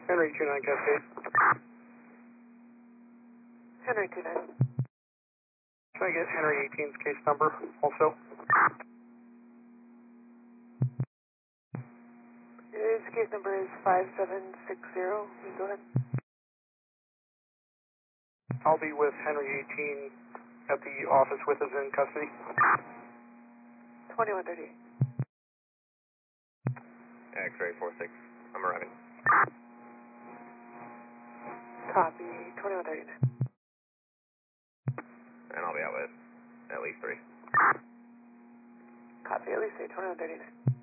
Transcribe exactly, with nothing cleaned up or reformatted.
Henry two nine Cascade. Henry two nine. Can I get Henry eighteen's case number also? His case number is five seven six zero. Go ahead. I'll be with Henry eighteen at the office with us in custody. twenty-one thirty. X-ray four six, I'm arriving. Copy, twenty-one thirty-nine. And I'll be out with at least three. Copy, at least three, twenty-one thirty-nine.